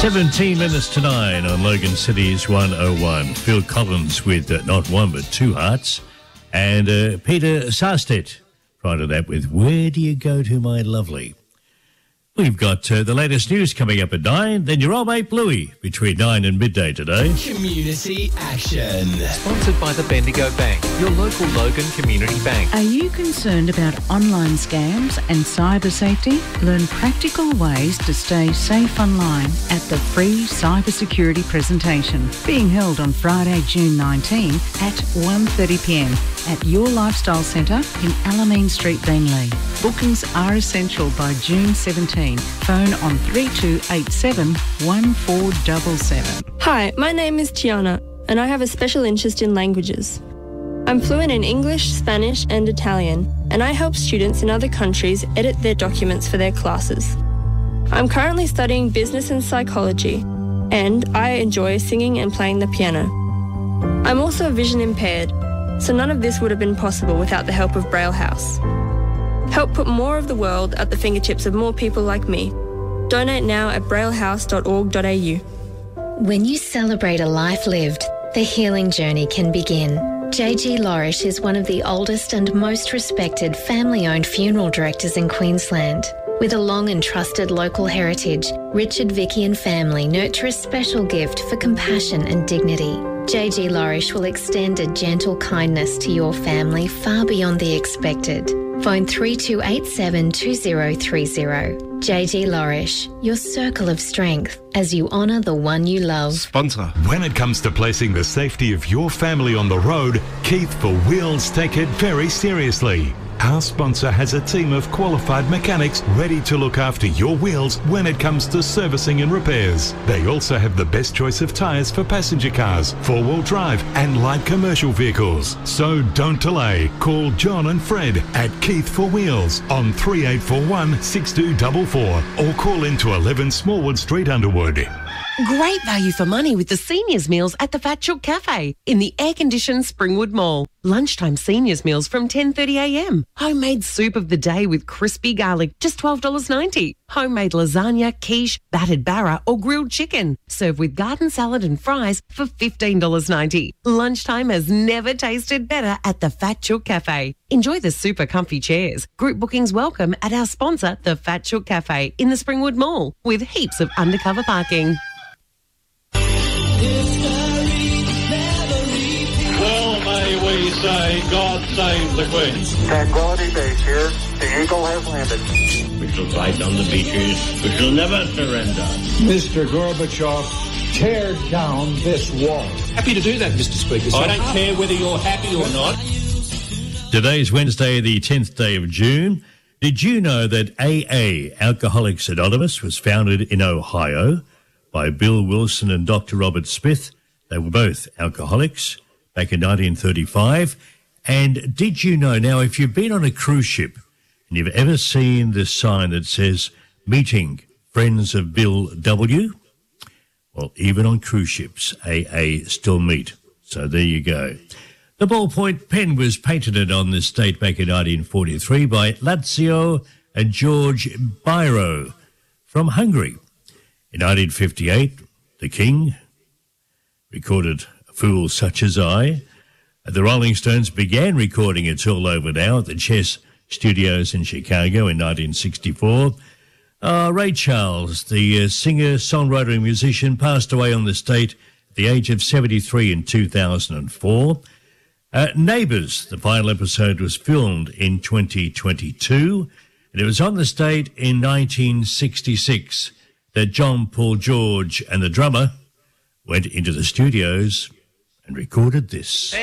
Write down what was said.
17 minutes to 9 on Logan City's 101. Phil Collins with not one but two hearts. And Peter Sarstedt prior to that with Where Do You Go To My Lovely? We've got the latest news coming up at 9. Then your old mate Bluey between 9 and midday today. Community Action. Sponsored by the Bendigo Bank, your local Logan Community Bank. Are you concerned about online scams and cyber safety? Learn practical ways to stay safe online at the free cybersecurity presentation being held on Friday, June 19 at 1:30pm at Your Lifestyle Centre in Alameen Street, Beenleigh. Bookings are essential by June 17. Phone on 3287 1477. Hi, my name is Tiana, and I have a special interest in languages. I'm fluent in English, Spanish, and Italian, and I help students in other countries edit their documents for their classes. I'm currently studying business and psychology, and I enjoy singing and playing the piano. I'm also vision impaired, so none of this would have been possible without the help of Braille House. Help put more of the world at the fingertips of more people like me. Donate now at braillehouse.org.au. When you celebrate a life lived, the healing journey can begin. JG Lorish is one of the oldest and most respected family-owned funeral directors in Queensland. With a long and trusted local heritage, Richard, Vicky and family nurture a special gift for compassion and dignity. JG Lorish will extend a gentle kindness to your family far beyond the expected. Phone 3287 2030. JG Lorish, your circle of strength as you honour the one you love. Sponsor. When it comes to placing the safety of your family on the road, Keith for Wheels take it very seriously. Our sponsor has a team of qualified mechanics ready to look after your wheels when it comes to servicing and repairs. They also have the best choice of tyres for passenger cars, four-wheel drive and light commercial vehicles. So don't delay. Call John and Fred at Keith for Wheels on 3841 6244 or call into 11 Smallwood Street, Underwood. Great value for money with the seniors meals at the Fat Chook Cafe in the air-conditioned Springwood Mall. Lunchtime seniors meals from 10:30am. Homemade soup of the day with crispy garlic, just $12.90. Homemade lasagna, quiche, battered barra or grilled chicken. Served with garden salad and fries for $15.90. Lunchtime has never tasted better at the Fat Chook Cafe. Enjoy the super comfy chairs. Group bookings welcome at our sponsor, the Fat Chook Cafe in the Springwood Mall with heaps of undercover parking. Well, may we say, God save the Queen. Tranquility Base here. The Eagle has landed. We shall fight on the beaches. We shall never surrender. Mr. Gorbachev, tear down this wall. Happy to do that, Mr. Speaker. I don't care whether you're happy or not. Today's Wednesday, the 10th day of June. Did you know that AA, Alcoholics Anonymous, was founded in Ohio by Bill Wilson and Dr. Robert Smith? They were both alcoholics back in 1935. And did you know, now, if you've been on a cruise ship and you've ever seen this sign that says, Meeting Friends of Bill W., well, even on cruise ships, AA still meet. So there you go. The ballpoint pen was patented on this date back in 1943 by Lazio and George Biro from Hungary. In 1958, the King recorded A Fool Such As I. The Rolling Stones began recording It's All Over Now at the Chess Studios in Chicago in 1964. Ray Charles, the singer, songwriter and musician, passed away on this date at the age of 73 in 2004. Neighbours, the final episode was filmed in 2022, and it was on this date in 1966 that John Paul George and the drummer went into the studios and recorded this.